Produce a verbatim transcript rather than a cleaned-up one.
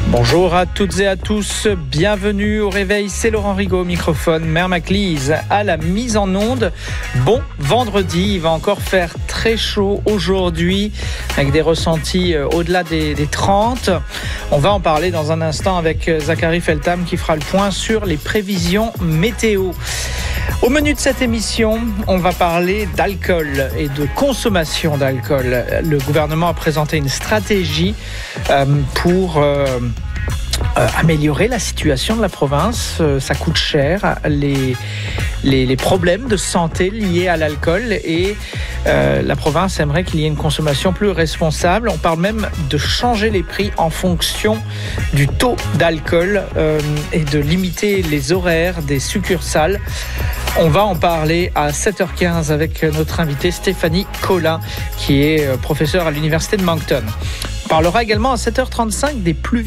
Bonjour à toutes et à tous, bienvenue au réveil, c'est Laurent Rigaud au microphone, Mère Maclise à la mise en onde. Bon vendredi, il va encore faire très chaud aujourd'hui avec des ressentis au-delà des, des trente. On va en parler dans un instant avec Zachary Feltham qui fera le point sur les prévisions météo. Au menu de cette émission, on va parler d'alcool et de consommation d'alcool. Le gouvernement a présenté une stratégie euh, pour euh, euh, améliorer la situation de la province. Euh, ça coûte cher, les, les, les problèmes de santé liés à l'alcool, et euh, la province aimerait qu'il y ait une consommation plus responsable. On parle même de changer les prix en fonction du taux d'alcool euh, et de limiter les horaires des succursales. On va en parler à sept heures quinze avec notre invitée Stéphanie Collin, qui est professeure à l'université de Moncton. On parlera également à sept heures trente-cinq des pluies